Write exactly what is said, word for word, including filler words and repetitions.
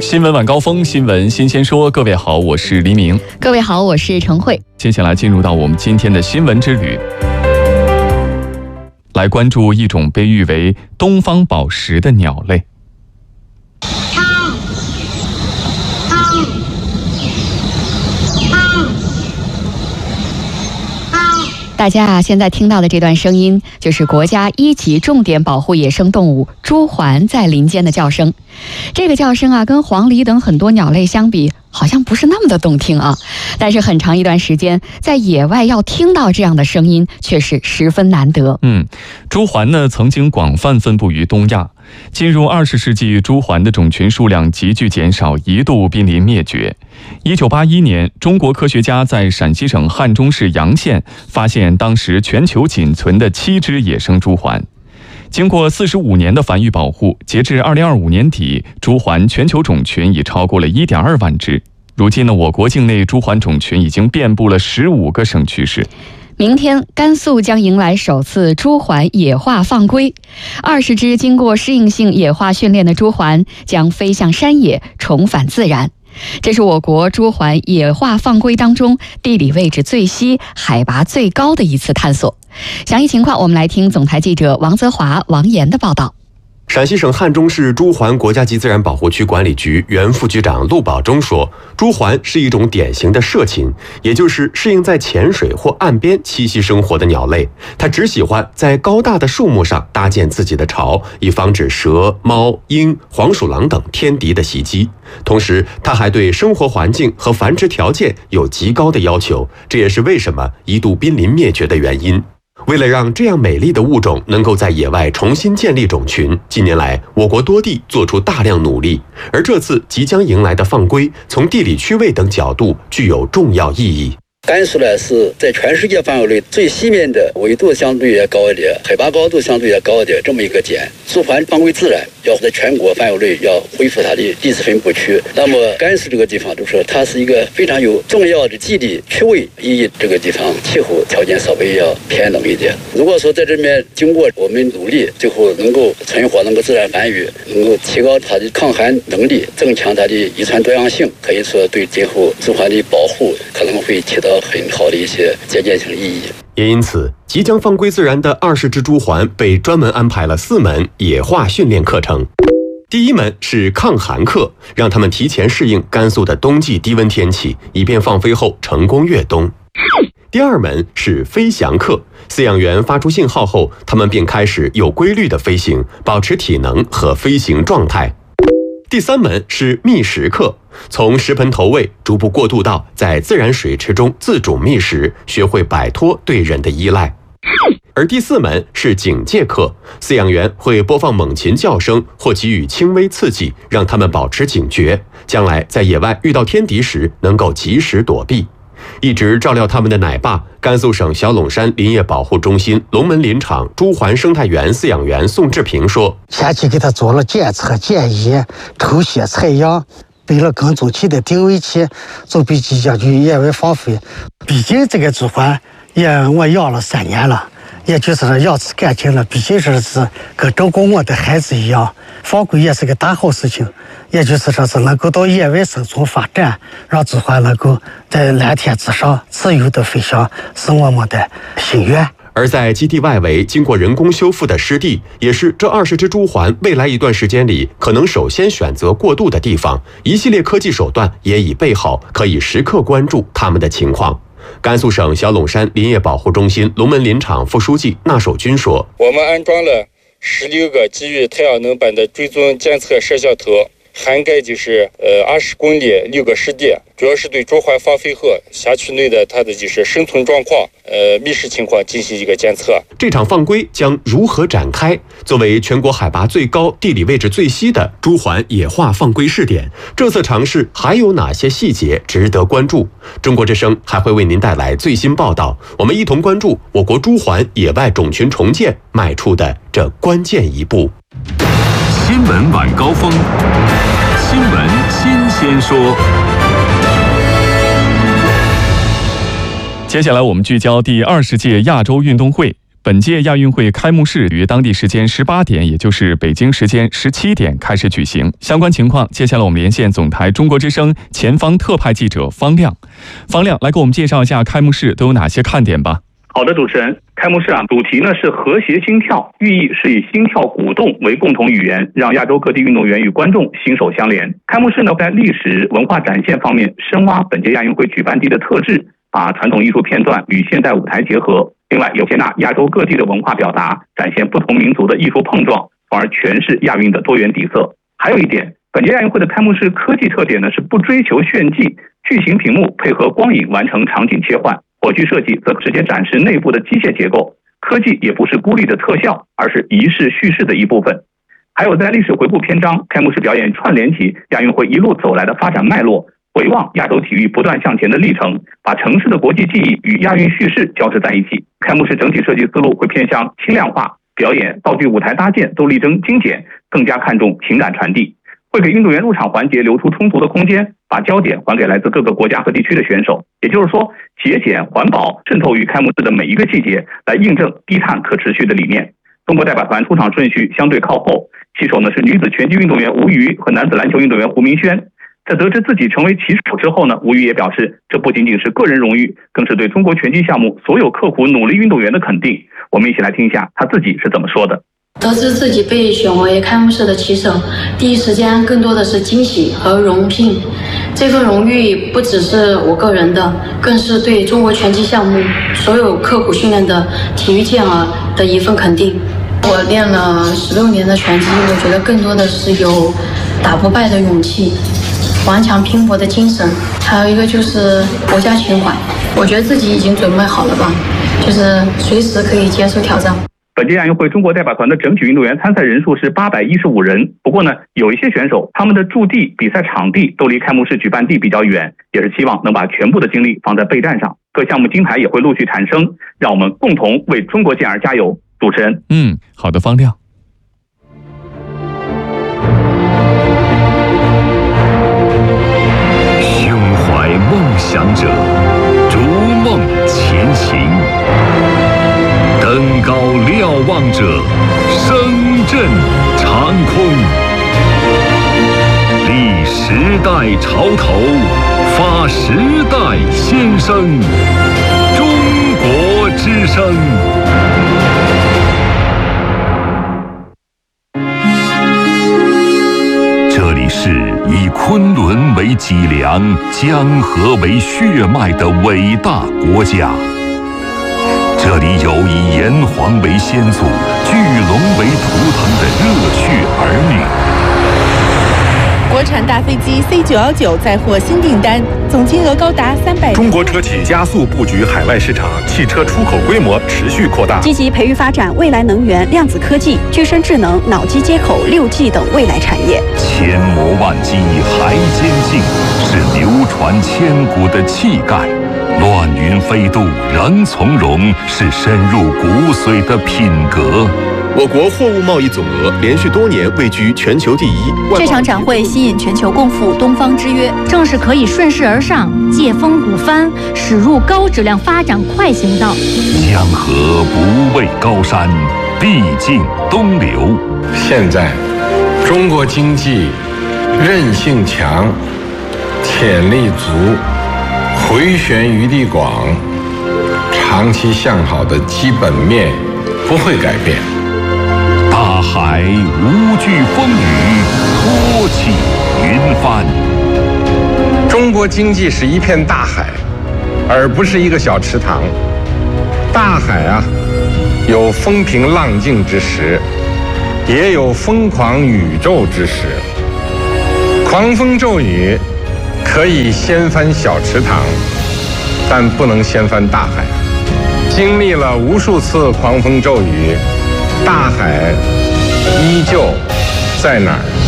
新闻晚高峰，新闻新鲜说。各位好，我是黎明。 各位好，我是陈慧。 接下来进入到我们今天的新闻之旅，来关注一种被誉为东方宝石的鸟类。 大家啊，现在听到的这段声音，就是国家一级重点保护野生动物朱鹮在林间的叫声。这个叫声啊，跟黄鹂等很多鸟类相比，好像不是那么的动听啊。但是很长一段时间，在野外要听到这样的声音，却是十分难得。 嗯，朱鹮呢，曾经广泛分布于东亚。进入二十世纪，朱鹮的种群数量急剧减少，一度濒临灭绝。一九八一年，中国科学家在陕西省汉中市洋县发现当时全球仅存的七只野生朱鹮。经过四十五年的繁育保护，截至二零二五年底，朱鹮全球种群已超过了一点二万只。如今呢，我国境内朱鹮种群已经遍布了十五个省区市。 明天，甘肃将迎来首次朱鹮野化放归。二十只经过适应性野化训练的朱鹮将飞向山野，重返自然。这是我国朱鹮野化放归当中地理位置最西、海拔最高的一次探索。详细情况，我们来听总台记者王泽华、王岩的报道。 陕西省汉中市朱鹮国家级自然保护区管理局原副局长陆宝忠说，朱鹮是一种典型的涉禽，也就是适应在浅水或岸边栖息生活的鸟类。它只喜欢在高大的树木上搭建自己的巢，以防止蛇、猫、鹰、黄鼠狼等天敌的袭击。同时，它还对生活环境和繁殖条件有极高的要求，这也是为什么一度濒临灭绝的原因。为了让这样美丽的物种能够在野外重新建立种群，近年来我国多地做出大量努力，而这次即将迎来的放归，从地理区位等角度具有重要意义。 甘肃呢是在全世界范围内最西面的，纬度相对也高一点，海拔高度相对也高一点，这么一个点。朱鹮放归自然，要在全国范围内要恢复它的地质分布区。那么甘肃这个地方，就是它是一个非常有重要的地理区位意义。这个地方气候条件稍微要偏冷一点。如果说在这边经过我们努力，最后能够存活，能够自然繁育，能够提高它的抗寒能力，增强它的遗传多样性，可以说对今后朱鹮的保护可能会起到很好的一些借鉴性意义。 也因此，即将放归自然的二十只朱鹮被专门安排了四门野化训练课程。第一门是抗寒课，让他们提前适应甘肃的冬季低温天气，以便放飞后成功越冬。第二门是飞翔课，饲养员发出信号后，他们便开始有规律的飞行，保持体能和飞行状态。第三门是觅食课，从食盆投喂逐步过渡到在自然水池中自主觅食，学会摆脱对人的依赖。而第四门是警戒课，饲养员会播放猛禽叫声或给予轻微刺激，让他们保持警觉，将来在野外遇到天敌时能够及时躲避。一直照料他们的奶爸，甘肃省小陇山林业保护中心龙门林场朱鹮生态园饲养员宋志平说， 前期给他做了检测、检验、抽血、采样，备了跟踪器的定位器，就比即将去野外放飞。毕竟这个朱鹮也我养了三年了，也就是说养起感情了，毕竟说是跟照顾我的孩子一样，放归也是个大好事情。也就是说是能够到野外生存发展，让朱鹮能够在蓝天之上自由的飞翔，是我们的心愿。 而在基地外围经过人工修复的湿地，也是这二十只朱鹮未来一段时间里可能首先选择过渡的地方。一系列科技手段也已备好，可以时刻关注它们的情况。甘肃省小陇山林业保护中心龙门林场副书记纳守军说， 我们安装了十六个基于太阳能板的追踪监测摄像头，涵盖就是呃二十公里六个湿地，主要是对朱鹮放飞后辖区内的它的就是生存状况、呃觅食情况进行一个监测。 这场放归将如何展开？作为全国海拔最高、地理位置最西的朱鹮野化放归试点，这次尝试还有哪些细节值得关注？中国之声还会为您带来最新报道，我们一同关注我国朱鹮野外种群重建迈出的这关键一步。 新闻晚高峰，新闻新鲜说。接下来我们聚焦第二十届亚洲运动会。本本届亚运会开幕式于当地时间十八点，也就是北京时间十七点开始举行。相关情况，接下来我们连线总台中国之声前方特派记者方亮。方亮，来给我们介绍一下开幕式都有哪些看点吧。 好的，主持人，开幕式啊，主题呢是和谐心跳，寓意是以心跳鼓动为共同语言，让亚洲各地运动员与观众心手相连。开幕式呢，在历史文化展现方面，深挖本届亚运会举办地的特质，把传统艺术片段与现代舞台结合。另外，有接纳亚洲各地的文化表达，展现不同民族的艺术碰撞，从而诠释亚运的多元底色。还有一点，本届亚运会的开幕式科技特点呢是不追求炫技，巨型屏幕配合光影完成场景切换。火炬设计则直接展示内部的机械结构，科技也不是孤立的特效，而是仪式叙事的一部分。还有在历史回顾篇章，开幕式表演串联起亚运会一路走来的发展脉络，回望亚洲体育不断向前的历程，把城市的国际记忆与亚运叙事交织在一起。开幕式整体设计思路会偏向轻量化，表演、道具、舞台搭建都力争精简，更加看重情感传递，会给运动员入场环节留出充足的空间，把焦点还给来自各个国家和地区的选手。也就是说，节俭环保渗透于开幕式的每一个细节，来印证低碳可持续的理念。中国代表团出场顺序相对靠后，旗手呢是女子拳击运动员吴瑜和男子篮球运动员胡明轩。在得知自己成为旗手之后呢，吴瑜也表示，这不仅仅是个人荣誉，更是对中国拳击项目所有刻苦努力运动员的肯定。我们一起来听一下他自己是怎么说的。 得知自己被选为开幕式的旗手，第一时间更多的是惊喜和荣幸。这份荣誉不只是我个人的，更是对中国拳击项目所有刻苦训练的体育健儿的一份肯定。我练了十六年的拳击，我觉得更多的是有打不败的勇气，顽强拼搏的精神，还有一个就是国家情怀。我觉得自己已经准备好了吧，就是随时可以接受挑战。 本届亚运会中国代表团的整体运动员参赛人数是八百一十五人。不过呢，有一些选手他们的驻地、比赛场地都离开幕式举办地比较远，也是希望能把全部的精力放在备战上。各项目金牌也会陆续产生，让我们共同为中国健儿加油。主持人， 嗯，好的，方亮。 胸怀梦想者，逐梦前行。登高瞭望者，声震长空。立时代潮头，发时代先声。中国之声。这里是以昆仑为脊梁、江河为血脉的伟大国家。这里有以炎黄为先祖、巨龙为图腾的热血儿女。 国产大飞机 C 九一九再获新订单，总金额高达三百。 中国车企加速布局海外市场，汽车出口规模持续扩大， 积极培育发展未来能源、量子科技、具身智能、脑机接口、六 G 等未来产业。 千磨万击还坚劲，是流传千古的气概。乱云飞渡仍从容，是深入骨髓的品格。 我国货物贸易总额连续多年位居全球第一。 这场展会吸引全球共赴东方之约， 正是可以顺势而上，借风鼓帆，驶入高质量发展快行道。 江河不畏高山，必尽东流。 现在，中国经济韧性强，潜力足，回旋余地广，长期向好的基本面不会改变。 大海无惧风雨，托起云帆。 中国经济是一片大海，而不是一个小池塘。大海啊，有风平浪静之时，也有疯狂宇宙之时。狂风骤雨可以掀翻小池塘，但不能掀翻大海。经历了无数次狂风骤雨，大海依旧在哪儿？